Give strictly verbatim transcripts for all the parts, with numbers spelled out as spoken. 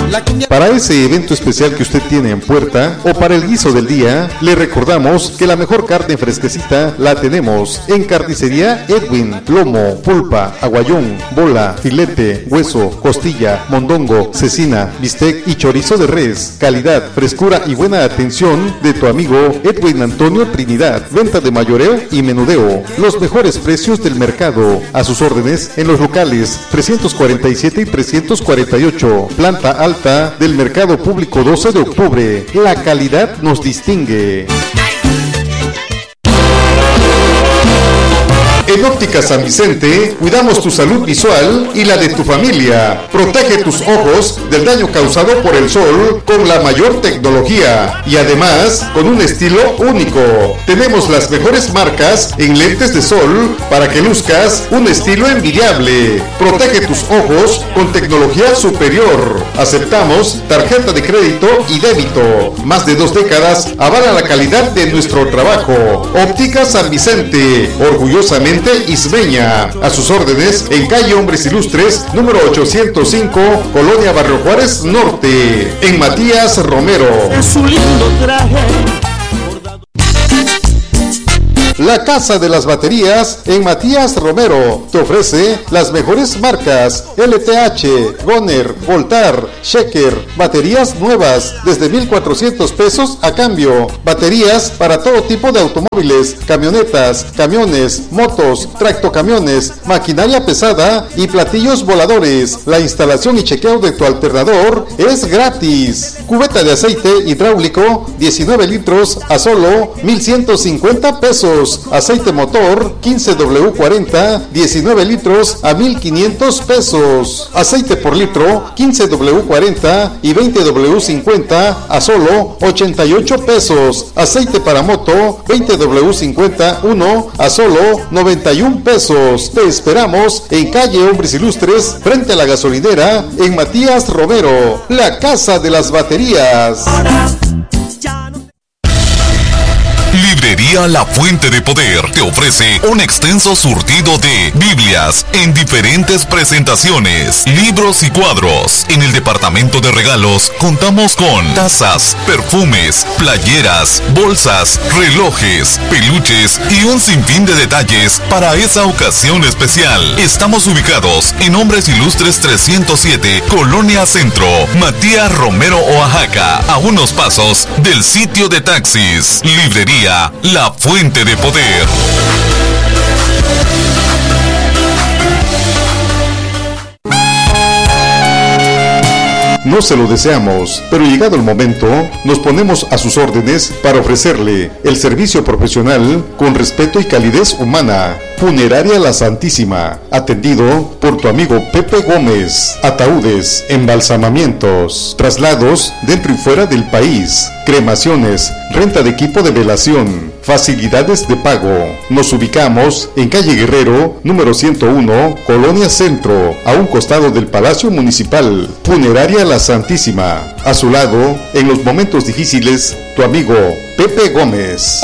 Para ese evento especial que usted tiene en puerta o para el guiso del día, le recordamos que la mejor carne fresquecita la tenemos en Carnicería Edwin. Lomo, pulpa, aguayón, bola, filete, hueso, costilla, mondongo, cecina, bistec y chorizo de res. Calidad, frescura y buena atención de tu amigo Edwin Antonio Trinidad. Venta de mayoreo y menudeo. Los mejores precios del mercado. A sus órdenes en los locales trescientos cuarenta y siete y trescientos cuarenta y ocho. Planta alta del Mercado Público doce de octubre. La calidad nos distingue. En Óptica San Vicente, cuidamos tu salud visual y la de tu familia. Protege tus ojos del daño causado por el sol con la mayor tecnología y además con un estilo único. Tenemos las mejores marcas en lentes de sol para que luzcas un estilo envidiable. Protege tus ojos con tecnología superior. Aceptamos tarjeta de crédito y débito. Más de dos décadas avala la calidad de nuestro trabajo. Óptica San Vicente, orgullosamente ismeña. A sus órdenes en calle Hombres Ilustres, número ochocientos cinco, Colonia Barrio Juárez Norte, en Matías Romero. Es su lindo traje. La Casa de las Baterías en Matías Romero te ofrece las mejores marcas L T H, Goner, Voltar, Sheker, baterías nuevas desde mil cuatrocientos pesos a cambio. Baterías para todo tipo de automóviles, camionetas, camiones, motos, tractocamiones, maquinaria pesada y platillos voladores. La instalación y chequeo de tu alternador es gratis. Cubeta de aceite hidráulico diecinueve litros a solo mil ciento cincuenta pesos. Aceite motor quince W cuarenta, diecinueve litros a mil quinientos pesos. Aceite por litro quince W cuarenta y veinte W cincuenta a solo ochenta y ocho pesos. Aceite para moto veinte W cincuenta uno a solo noventa y un pesos. Te esperamos en calle Hombres Ilustres frente a la gasolinera en Matías Romero, la Casa de las Baterías. Librería La Fuente de Poder te ofrece un extenso surtido de Biblias en diferentes presentaciones, libros y cuadros. En el departamento de regalos contamos con tazas, perfumes, playeras, bolsas, relojes, peluches y un sinfín de detalles para esa ocasión especial. Estamos ubicados en Hombres Ilustres trescientos siete, Colonia Centro, Matías Romero, Oaxaca, a unos pasos del sitio de taxis. Librería La Fuente de Poder. No se lo deseamos, pero llegado el momento, nos ponemos a sus órdenes para ofrecerle el servicio profesional con respeto y calidez humana. Funeraria La Santísima, atendido por tu amigo Pepe Gómez. Ataúdes, embalsamamientos, traslados dentro y fuera del país, cremaciones, renta de equipo de velación, facilidades de pago. Nos ubicamos en calle Guerrero, número ciento uno, Colonia Centro, a un costado del Palacio Municipal. Funeraria La Santísima, a su lado, en los momentos difíciles, tu amigo Pepe Gómez.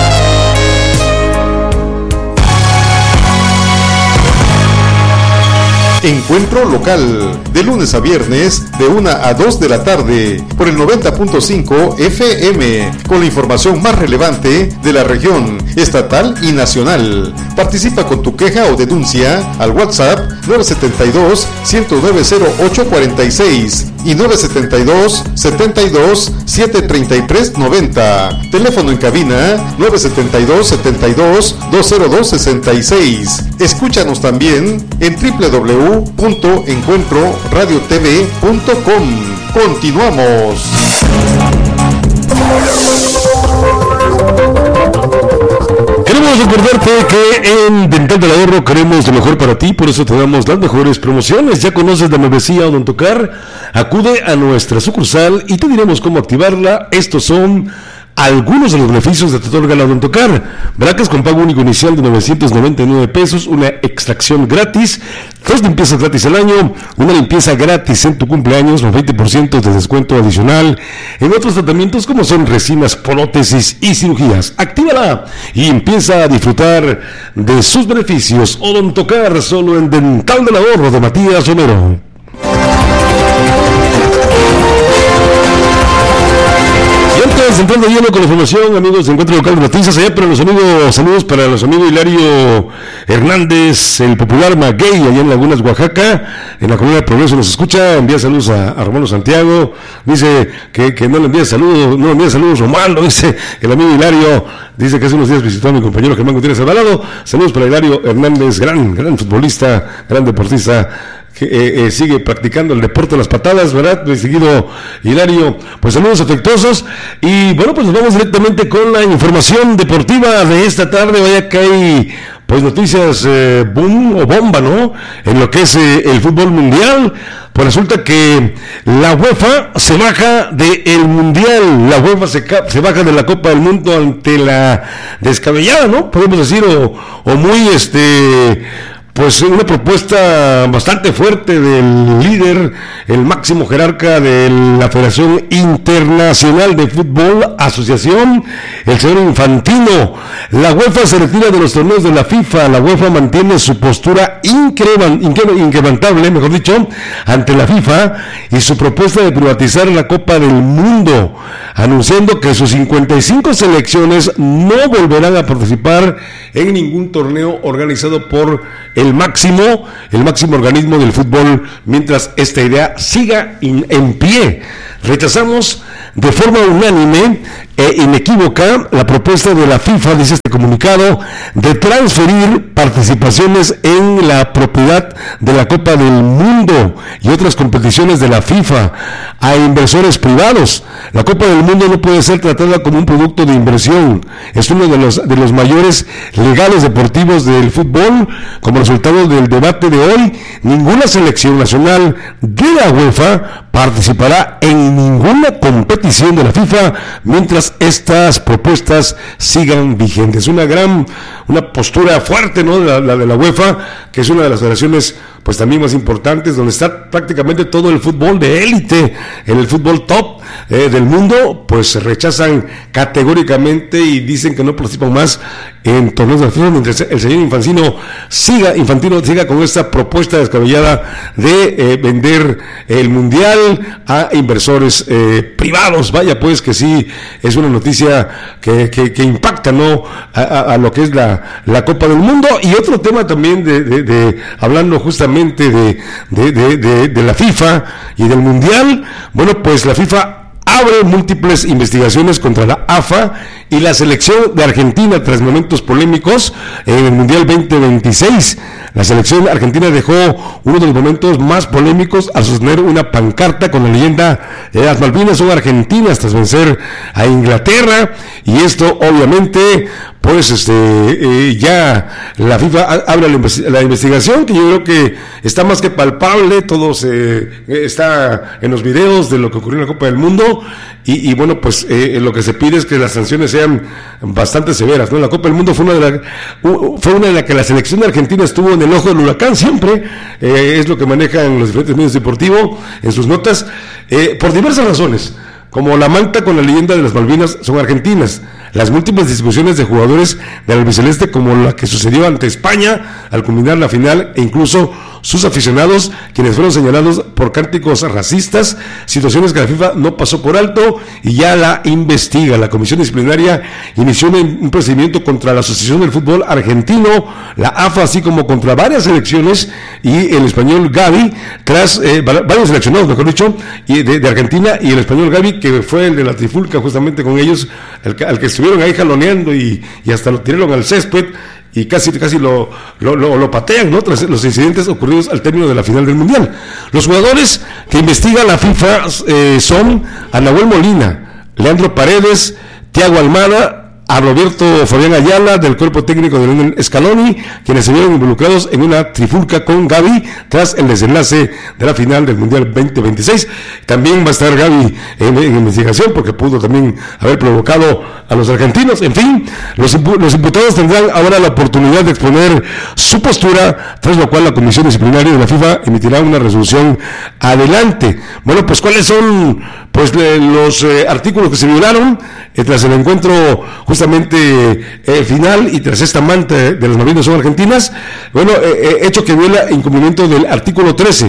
Encuentro local, de lunes a viernes, de una a dos de la tarde, por el noventa punto cinco F M, con la información más relevante de la región, estatal y nacional. Participa con tu queja o denuncia al WhatsApp nueve siete dos, uno cero nueve cero ocho cuatro seis y nueve siete dos, setenta y dos, siete treinta y tres noventa. Teléfono en cabina nueve siete dos, setenta y dos, dos cero dos sesenta y seis. Escúchanos también en doble u doble u doble u punto encuentro radio t v punto com. Continuamos. Queremos recordarte que en Dental del Ahorro queremos lo mejor para ti, por eso te damos las mejores promociones. Ya conoces la membresía Odontocar, acude a nuestra sucursal y te diremos cómo activarla. Estos son algunos de los beneficios de te otorga la Odontocar: brackets con pago único inicial de novecientos noventa y nueve pesos, una extracción gratis, dos limpiezas gratis al año, una limpieza gratis en tu cumpleaños, con veinte por ciento de descuento adicional en otros tratamientos como son resinas, prótesis y cirugías. Actívala y empieza a disfrutar de sus beneficios. Odontocar, solo en Dental del Ahorro de Matías Romero. entrando lleno con la información, amigos de Encuentro Local de Noticias. Allá para los amigos, saludos para los amigos Hilario Hernández, el popular Maguey, allá en Lagunas, Oaxaca, en la comunidad de Progreso nos escucha. Envía saludos a, a Romano Santiago. Dice que, que no le envía saludos, no le envía saludos Romano, dice el amigo Hilario. Dice que hace unos días visitó a mi compañero Germán Gutiérrez Alvarado. Saludos para Hilario Hernández, gran, gran futbolista, gran deportista, que eh, eh, sigue practicando el deporte de las patadas, ¿verdad? Seguido Hilario, pues saludos afectuosos. Y bueno, pues nos vamos directamente con la información deportiva de esta tarde. Vaya que hay pues noticias eh, boom o bomba, ¿no? En lo que es eh, el fútbol mundial. Pues resulta que la UEFA se baja del mundial, la UEFA se, se baja de la Copa del Mundo ante la descabellada, ¿no? Podemos decir, o, o muy este... pues una propuesta bastante fuerte del líder, el máximo jerarca de la Federación Internacional de Fútbol, Asociación, el señor Infantino. La UEFA se retira de los torneos de la FIFA. La UEFA mantiene su postura inquebrantable, mejor dicho, ante la FIFA y su propuesta de privatizar la Copa del Mundo, anunciando que sus cincuenta y cinco selecciones no volverán a participar en ningún torneo organizado por el máximo, el máximo organismo del fútbol, mientras esta idea siga in, en pie. Rechazamos de forma unánime e inequívoca la propuesta de la FIFA, dice este comunicado, de transferir participaciones en la propiedad de la Copa del Mundo y otras competiciones de la FIFA a inversores privados. La Copa del Mundo no puede ser tratada como un producto de inversión. Es uno de los, de los mayores legales deportivos del fútbol. Como resultado del debate de hoy, ninguna selección nacional de la UEFA participará en ninguna competición de la FIFA mientras estas propuestas sigan vigentes. Una gran, una postura fuerte, ¿no? La, la de la UEFA, que es una de las federaciones pues también más importantes, donde está prácticamente todo el fútbol de élite, en el fútbol top eh, del mundo, pues se rechazan categóricamente y dicen que no participan más en torneos de la FIFA, mientras el señor Infantino siga, Infantino siga con esta propuesta descabellada de eh, vender el mundial a inversores eh, privados. Vaya pues que sí, es una noticia que, que, que impacta, ¿no? A, a, a lo que es la, la Copa del Mundo. Y otro tema también de, de, de hablando justamente de, de, de, de, de la FIFA y del mundial. Bueno, pues la FIFA abre múltiples investigaciones contra la A F A y la selección de Argentina tras momentos polémicos en el Mundial veinte veintiséis. La selección argentina dejó uno de los momentos más polémicos al sostener una pancarta con la leyenda de las Malvinas son argentinas tras vencer a Inglaterra, y esto obviamente pues este eh, ya la FIFA abre la, investi- la investigación, que yo creo que está más que palpable. Todo se eh, está en los videos de lo que ocurrió en la Copa del Mundo, y, y bueno, pues eh, lo que se pide es que las sanciones sean bastante severas, ¿no? La Copa del Mundo fue una de la, uh, fue una de las que la selección de Argentina estuvo en el ojo del huracán siempre, eh, es lo que manejan los diferentes medios deportivos en sus notas, eh, por diversas razones, como la manta con la leyenda de las Malvinas son argentinas, las múltiples discusiones de jugadores del albiceleste como la que sucedió ante España al culminar la final, e incluso sus aficionados, quienes fueron señalados por cánticos racistas, situaciones que la FIFA no pasó por alto y ya la investiga. La comisión disciplinaria inició un procedimiento contra la Asociación del Fútbol Argentino, la A F A, así como contra varias selecciones y el español Gavi, tras eh, varios seleccionados, mejor dicho, y de, de Argentina, y el español Gavi, que fue el de la trifulca justamente con ellos, el, al que estuvieron ahí jaloneando y, y hasta lo tiraron al césped y casi casi lo, lo, lo, lo patean, ¿no? Tras los incidentes ocurridos al término de la final del Mundial. Los jugadores que investiga la FIFA eh, son Anahuel Molina, Leandro Paredes, Thiago Almada, a Roberto Fabián Ayala del cuerpo técnico de Lionel Scaloni, quienes se vieron involucrados en una trifulca con Gavi tras el desenlace de la final del Mundial veinte veintiséis. También va a estar Gavi en, en investigación porque pudo también haber provocado a los argentinos. En fin, los, los imputados tendrán ahora la oportunidad de exponer su postura, tras lo cual la Comisión Disciplinaria de la FIFA emitirá una resolución adelante. Bueno, pues ¿cuáles son pues los eh, artículos que se violaron eh, tras el encuentro justamente eh, final y tras esta manta de las Malvinas son argentinas? Bueno, eh, hecho que viola incumplimiento del artículo trece,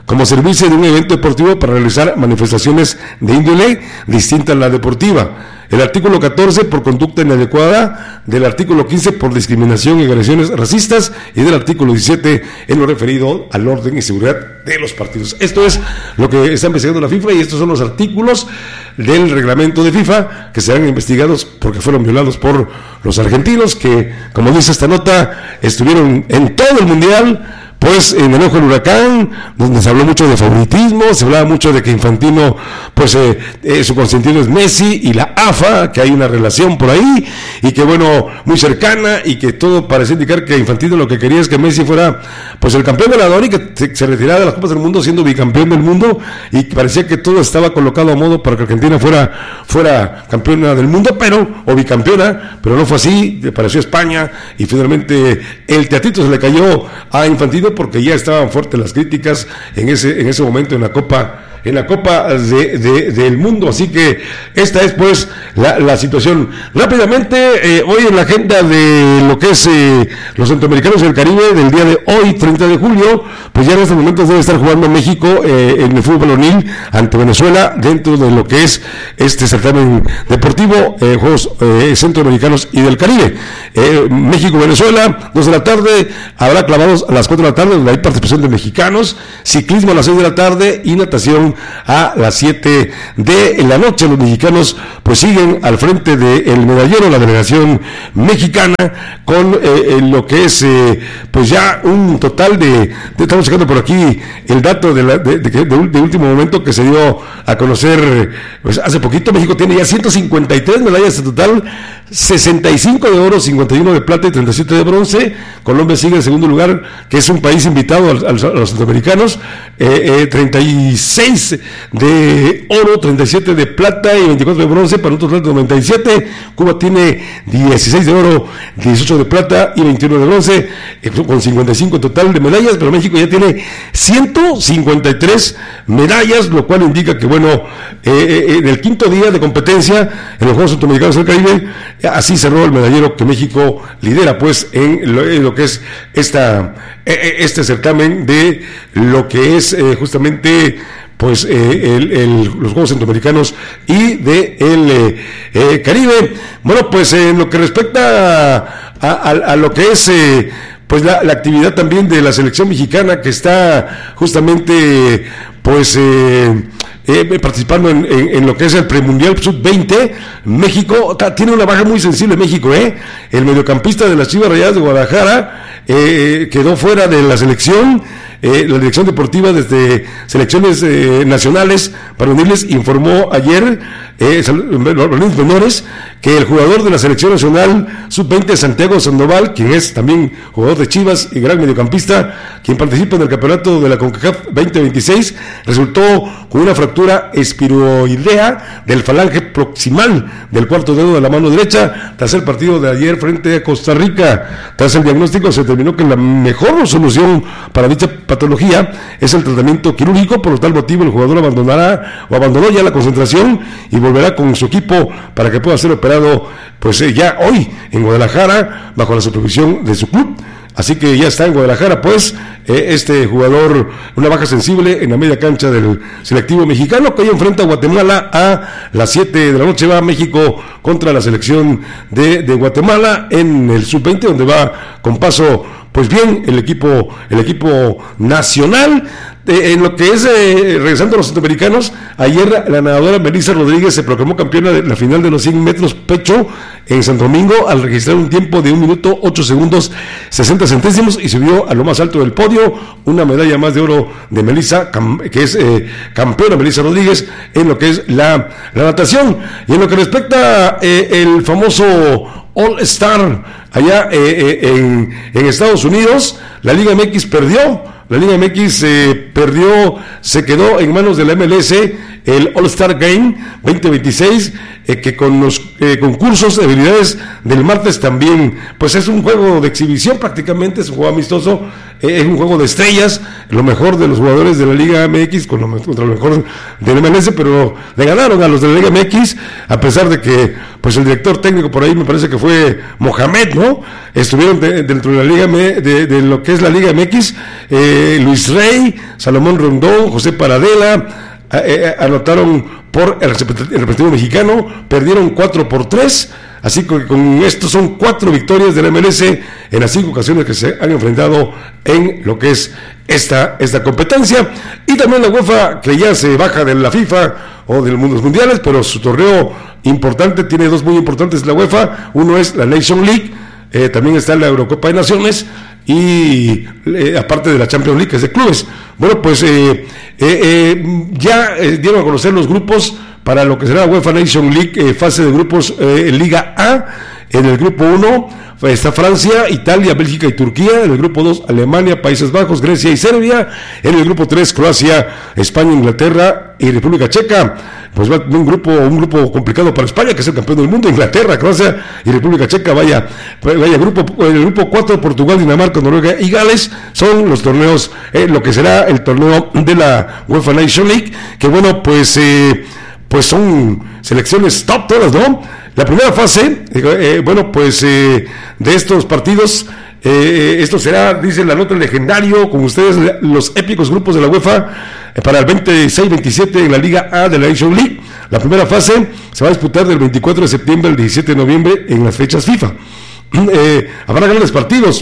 como servirse de un evento deportivo para realizar manifestaciones de índole distinta a la deportiva. El artículo catorce por conducta inadecuada, del artículo quince por discriminación y agresiones racistas y del artículo diecisiete en lo referido al orden y seguridad de los partidos. Esto es lo que está investigando la FIFA y estos son los artículos del reglamento de FIFA que serán investigados porque fueron violados por los argentinos que, como dice esta nota, estuvieron en todo el mundial. Pues en el ojo del huracán, donde se habló mucho de favoritismo, se hablaba mucho de que Infantino, pues eh, eh, su consentido es Messi y la A F A, que hay una relación por ahí, y que bueno, muy cercana, y que todo parecía indicar que Infantino lo que quería es que Messi fuera pues el campeón ganador y que se, se retirara de las Copas del Mundo siendo bicampeón del mundo, y parecía que todo estaba colocado a modo para que Argentina fuera, fuera campeona del mundo, pero, o bicampeona, pero no fue así, le pareció España, y finalmente el teatrito se le cayó a Infantino porque ya estaban fuertes las críticas en ese en ese momento en la Copa en la Copa de, de, del Mundo, así que esta es pues la, la situación. Rápidamente, eh, hoy en la agenda de lo que es eh, los centroamericanos del Caribe del día de hoy, treinta de julio, pues ya en estos momentos debe estar jugando México eh, en el fútbol varonil ante Venezuela dentro de lo que es este certamen deportivo, eh, Juegos eh, Centroamericanos y del Caribe. Eh, México-Venezuela, dos de la tarde, habrá clavados a las cuatro de la tarde, donde hay participación de mexicanos, ciclismo a las seis de la tarde y natación a las siete de la noche. Los mexicanos pues siguen al frente del medallero, la delegación mexicana, con eh, lo que es eh, pues ya un total de, de estamos sacando por aquí el dato de, la, de, de, de, de último momento que se dio a conocer pues hace poquito. México tiene ya ciento cincuenta y tres medallas en total, sesenta y cinco de oro, cincuenta y uno de plata y treinta y siete de bronce. Colombia sigue en segundo lugar, que es un país invitado a, a, a los centroamericanos, eh, eh, treinta y seis de oro, treinta y siete de plata y veinticuatro de bronce, para un total de noventa y siete. Cuba tiene dieciséis de oro, dieciocho de plata y veintiuno de bronce, eh, con cincuenta y cinco en total de medallas, pero México ya tiene ciento cincuenta y tres medallas, lo cual indica que bueno, eh, eh, en el quinto día de competencia en los Juegos Centroamericanos del Caribe, así cerró el medallero que México lidera pues en lo, en lo que es esta este certamen de lo que es eh, justamente pues eh, el, el, los Juegos Centroamericanos y de el eh, eh, Caribe. Bueno, pues en eh, lo que respecta a, a, a lo que es eh, pues la, la actividad también de la selección mexicana, que está justamente pues eh, eh, participando en, en, en lo que es el premundial sub veinte. México ta, tiene una baja muy sensible. México, eh el mediocampista de las Chivas Rayadas de Guadalajara eh, quedó fuera de la selección. Eh, la dirección deportiva desde selecciones eh, nacionales varoniles informó ayer, eh, los menores, que el jugador de la selección nacional sub veinte, Santiago Sandoval, quien es también jugador de Chivas y gran mediocampista, quien participa en el campeonato de la CONCACAF veinte veintiséis, resultó con una fractura espiroidea del falange proximal del cuarto dedo de la mano derecha tras el partido de ayer frente a Costa Rica. Tras el diagnóstico se determinó que la mejor solución para dicha patología es el tratamiento quirúrgico. Por tal motivo el jugador abandonará o abandonó ya la concentración y volverá con su equipo para que pueda ser operado pues eh, ya hoy en Guadalajara bajo la supervisión de su club. Así que ya está en Guadalajara pues eh, este jugador, una baja sensible en la media cancha del selectivo mexicano, que hoy enfrenta a Guatemala a las siete de la noche. Va a México contra la selección de, de Guatemala en el sub veinte, donde va con paso pues bien el equipo el equipo nacional. Eh, en lo que es, eh, regresando a los centroamericanos, ayer la, la nadadora Melissa Rodríguez se proclamó campeona de la final de los cien metros pecho en San Domingo al registrar un tiempo de un minuto ocho segundos sesenta centésimos y subió a lo más alto del podio, una medalla más de oro de Melissa, cam, que es eh, campeona Melissa Rodríguez en lo que es la, la natación. Y en lo que respecta eh, el famoso All Star allá eh, eh, en, en Estados Unidos, la Liga M X perdió. La Liga M X eh, perdió, se quedó en manos de la M L S el All-Star Game veinte veintiséis, eh, que con los eh, concursos de habilidades del martes también, pues es un juego de exhibición prácticamente, es un juego amistoso, eh, es un juego de estrellas, lo mejor de los jugadores de la Liga M X con lo, contra lo mejor del M L S, pero le ganaron a los de la Liga M X, a pesar de que pues el director técnico por ahí me parece que fue Mohamed, ¿no? Estuvieron de, dentro de la Liga M, de, de lo que es la Liga M X, eh, Luis Rey, Salomón Rondón, José Paradela, eh, eh, anotaron por el representativo mexicano, perdieron cuatro por tres, así que con esto son cuatro victorias del M L S en las cinco ocasiones que se han enfrentado en lo que es esta, esta competencia. Y también la UEFA, que ya se baja de la FIFA o de los mundos mundiales, pero su torneo importante, tiene dos muy importantes la UEFA, uno es la Nation League, eh, también está la Eurocopa de Naciones, y eh, aparte de la Champions League, que es de clubes. Bueno, pues eh, eh, eh, ya eh, dieron a conocer los grupos para lo que será la UEFA Nation League, eh, fase de grupos, eh, Liga A. En el grupo uno está Francia, Italia, Bélgica y Turquía. En el grupo dos, Alemania, Países Bajos, Grecia y Serbia. En el grupo tres, Croacia, España, Inglaterra y República Checa. Pues va un grupo un grupo complicado para España, que es el campeón del mundo. Inglaterra, Croacia y República Checa, vaya, vaya grupo. En el grupo cuatro, Portugal, Dinamarca, Noruega y Gales son los torneos, eh, lo que será el torneo de la UEFA Nation League, que bueno, pues eh, pues son selecciones top todas, ¿no? La primera fase, eh, bueno, pues eh, de estos partidos, eh, esto será, dice la nota, legendario, con ustedes, los épicos grupos de la UEFA, eh, para el veintiséis veintisiete en la Liga A de la Nation League. La primera fase se va a disputar del veinticuatro de septiembre al diecisiete de noviembre en las fechas FIFA. Eh, habrá grandes partidos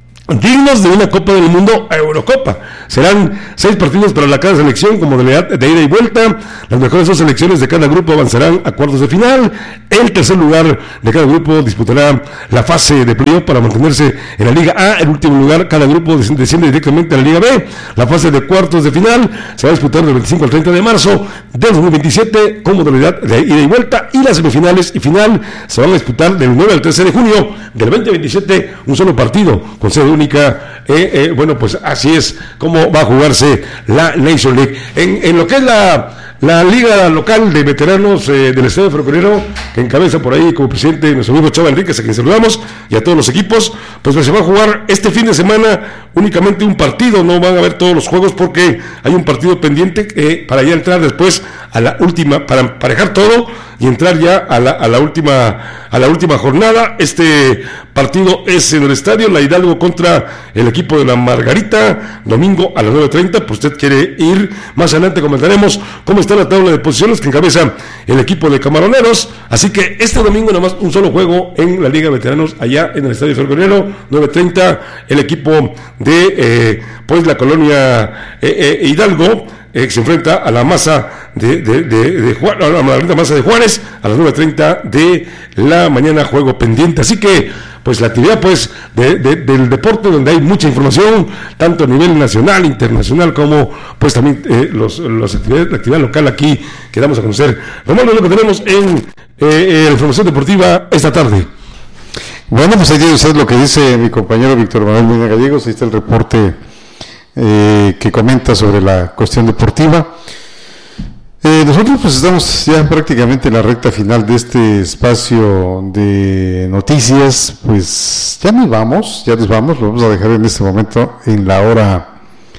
dignos de una Copa del Mundo a Eurocopa. Serán seis partidos para la cada selección con modalidad de ida y vuelta. Las mejores dos selecciones de cada grupo avanzarán a cuartos de final. El tercer lugar de cada grupo disputará la fase de playoff para mantenerse en la Liga A. El último lugar, cada grupo desciende directamente a la Liga B. La fase de cuartos de final se va a disputar del veinticinco al treinta de marzo del dos mil veintisiete con modalidad de ida y vuelta, y las semifinales y final se van a disputar del nueve al trece de junio del veinte veintisiete, un solo partido con sede única. Eh, eh, bueno, pues así es como va a jugarse la Nation League. En, en lo que es la, la liga local de veteranos eh, del Estadio Ferrocarrilero, que encabeza por ahí como presidente nuestro amigo Chava Enríquez, a quien saludamos, y a todos los equipos, pues, pues se va a jugar este fin de semana únicamente un partido, no van a haber todos los juegos porque hay un partido pendiente eh, para ya entrar después a la última, para emparejar todo y entrar ya a la, a la última a la última jornada. Este partido es en el estadio La Hidalgo contra el equipo de la Margarita, domingo a las nueve treinta. Pues usted quiere ir, más adelante comentaremos cómo está la tabla de posiciones que encabeza el equipo de Camaroneros. Así que este domingo nada más un solo juego en la Liga de Veteranos allá en el estadio Ferrocarrilero, nueve treinta, el equipo de eh, pues la colonia eh, eh, Hidalgo Eh, se enfrenta a la masa de, de, de, de Juárez, a la Margarita Masa de Juárez a las nueve treinta de la mañana, juego pendiente. Así que pues la actividad pues de, de, del deporte, donde hay mucha información tanto a nivel nacional, internacional, como pues también eh, los, los actividades, la actividad local aquí que damos a conocer. Romualdo, lo que tenemos en eh, la información deportiva esta tarde. Bueno, pues ahí tiene usted lo que dice mi compañero Víctor Manuel Medina Gallegos. Ahí está el reporte Eh, que comenta sobre la cuestión deportiva. Eh, nosotros pues estamos ya prácticamente en la recta final de este espacio de noticias. Pues ya nos vamos, ya nos vamos, lo vamos a dejar en este momento en la hora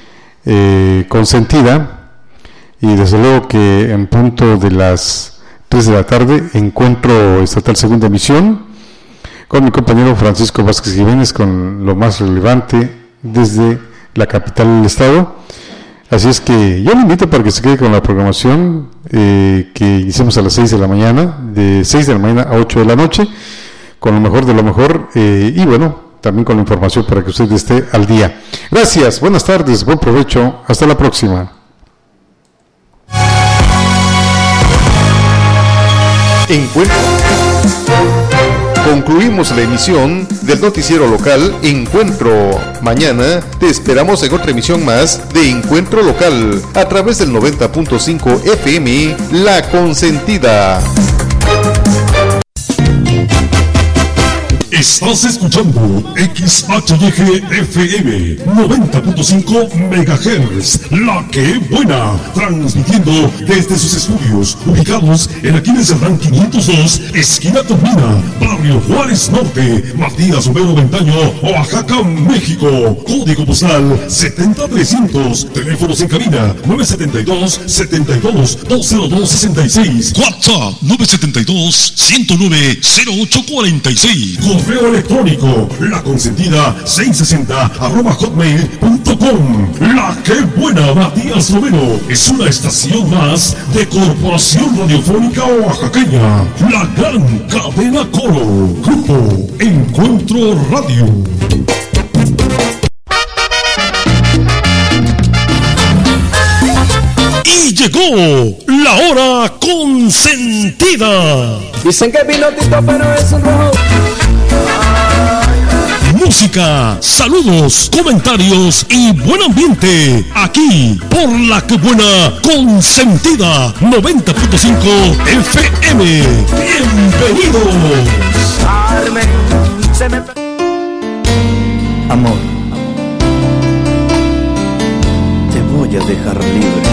eh, consentida, y desde luego que en punto de las tres de la tarde, Encuentro Estatal Segunda Emisión, con mi compañero Francisco Vázquez Jiménez, con lo más relevante desde la capital del estado. Así es que yo le invito para que se quede con la programación eh, que hicimos a las seis de la mañana, de seis de la mañana a ocho de la noche, con lo mejor de lo mejor, eh, y bueno, también con la información para que usted esté al día. Gracias, buenas tardes, buen provecho, hasta la próxima. Encuentro. Concluimos la emisión del noticiero local Encuentro. Mañana te esperamos en otra emisión más de Encuentro Local a través del noventa punto cinco F M, La Consentida. Estás escuchando X H Y G F M noventa punto cinco megahertz, La Que Buena, transmitiendo desde sus estudios ubicados en Aquiles Cerdán quinientos dos, esquina Tomina, Barrio Juárez Norte, Matías Romero Ventaño, Oaxaca, México. Código postal setenta trescientos. Teléfonos en cabina nueve siete dos, setenta y dos, dos cero dos, sesenta y seis. WhatsApp nueve siete dos, ciento nueve, cero ocho cuarenta y seis. Correo electrónico la consentida seiscientos sesenta arroba hotmail punto com. La Que Buena, Matías Romero, es una estación más de Corporación Radiofónica Oaxaqueña, la gran cadena Coro. Grupo Encuentro Radio. Y llegó la hora consentida. Dicen que pilotito, pero es un rojo. Música, saludos, comentarios y buen ambiente. Aquí por La Que Buena Consentida noventa punto cinco F M. Bienvenidos. Amor, te voy a dejar libre.